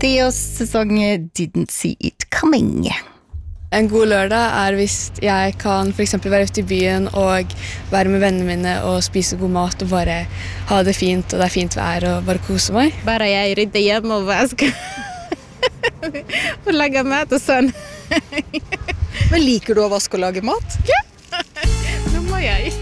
sesong Didn't See It Coming. En god lørdag hvis jeg kan for eksempel være ute i byen og være med vennene mine og spise god mat og bare ha det fint, og det fint vær og bare kose meg. Bare jeg rydder hjemme og vasker og lager mat og sånn. Men liker du å vaske og lage mat? Ja, nå må jeg.